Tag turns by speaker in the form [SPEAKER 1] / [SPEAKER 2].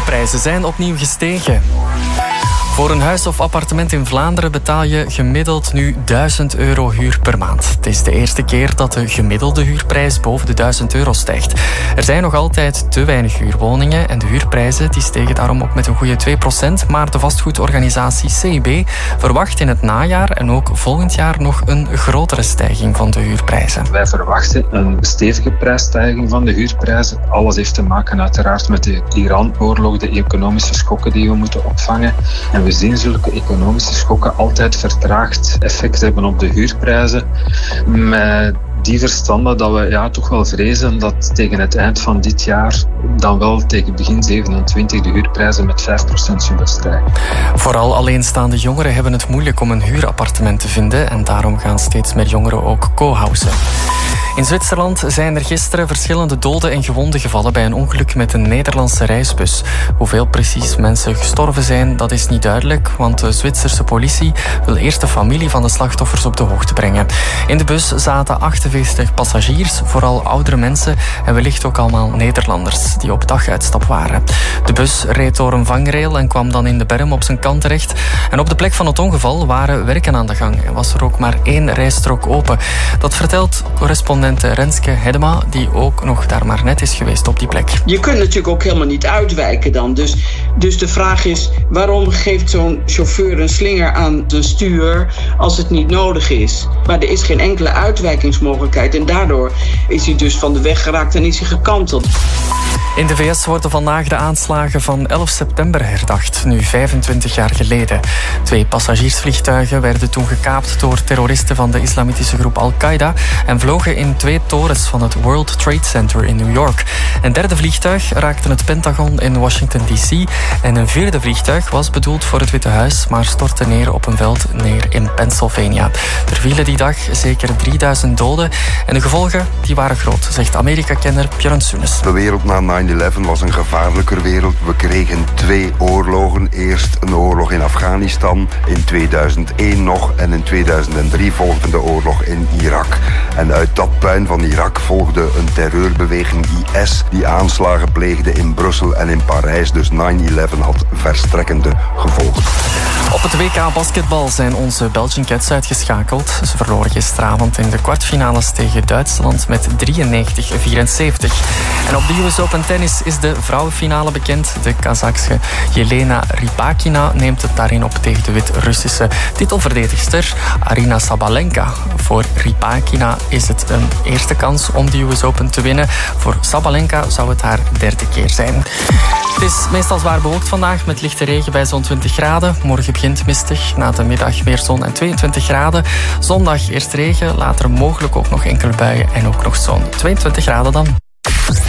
[SPEAKER 1] huurprijzen zijn opnieuw gestegen. Voor een huis of appartement in Vlaanderen betaal je gemiddeld nu €1000 huur per maand. Het is de eerste keer dat de gemiddelde huurprijs boven de €1000 stijgt. Er zijn nog altijd te weinig huurwoningen en de huurprijzen die stegen daarom ook met een goede 2%. Maar de vastgoedorganisatie CIB verwacht in het najaar en ook volgend jaar nog een grotere stijging van de huurprijzen.
[SPEAKER 2] Wij verwachten een stevige prijsstijging van de huurprijzen. Alles heeft te maken uiteraard met de Iran-oorlog, de economische schokken die we moeten opvangen. En we zien zulke economische schokken altijd vertraagd effect hebben op de huurprijzen. Met die verstanden dat we toch wel vrezen dat tegen het eind van dit jaar, dan wel tegen begin 27, de huurprijzen met 5% zullen stijgen.
[SPEAKER 1] Vooral alleenstaande jongeren hebben het moeilijk om een huurappartement te vinden en daarom gaan steeds meer jongeren ook co-housen. In Zwitserland zijn er gisteren verschillende doden en gewonden gevallen bij een ongeluk met een Nederlandse reisbus. Hoeveel precies mensen gestorven zijn, dat is niet duidelijk, want de Zwitserse politie wil eerst de familie van de slachtoffers op de hoogte brengen. In de bus zaten 48 passagiers, vooral oudere mensen en wellicht ook allemaal Nederlanders die op daguitstap waren. De bus reed door een vangrail en kwam dan in de berm op zijn kant terecht. En op de plek van het ongeval waren werken aan de gang en was er ook maar 1 rijstrook open. Dat vertelt correspondent Renske Hedema, die ook nog daar maar net is geweest op die plek.
[SPEAKER 3] Je kunt natuurlijk ook helemaal niet uitwijken dan. Dus de vraag is, waarom geeft zo'n chauffeur een slinger aan zijn stuur als het niet nodig is? Maar er is geen enkele uitwijkingsmogelijkheid en daardoor is hij dus van de weg geraakt en is hij gekanteld.
[SPEAKER 1] In de VS worden vandaag de aanslagen van 11 september herdacht, nu 25 jaar geleden. 2 passagiersvliegtuigen werden toen gekaapt door terroristen van de islamitische groep Al-Qaeda en vlogen in 2 torens van het World Trade Center in New York. Een 3e vliegtuig raakte het Pentagon in Washington D.C. en een 4e vliegtuig was bedoeld voor het Witte Huis, maar stortte neer op een veld neer in Pennsylvania. Er vielen die dag zeker 3000 doden en de gevolgen die waren groot, zegt Amerika-kenner Björn Sunes.
[SPEAKER 4] De wereld na 9/11 was een gevaarlijker wereld. We kregen 2 oorlogen. Eerst een oorlog in Afghanistan, in 2001 nog en in 2003 volgde de oorlog in Irak. En uit dat puin van Irak volgde een terreurbeweging IS die aanslagen pleegde in Brussel en in Parijs. Dus 9/11 had verstrekkende gevolgen.
[SPEAKER 1] Op het WK basketbal zijn onze Belgian Cats uitgeschakeld. Ze verloren gisteravond in de kwartfinales tegen Duitsland met 93-74. En op de US Open Tennis is de vrouwenfinale bekend. De Kazachse Jelena Rybakina neemt het daarin op tegen de Wit-Russische titelverdedigster Aryna Sabalenka. Voor Rybakina is het een eerste kans om de US Open te winnen. Voor Sabalenka zou het haar 3e keer zijn. Het is meestal zwaar bewolkt vandaag met lichte regen bij zo'n 20 graden. Morgen begint mistig, na de middag meer zon en 22 graden. Zondag eerst regen, later mogelijk ook nog enkele buien en ook nog zo'n 22 graden dan.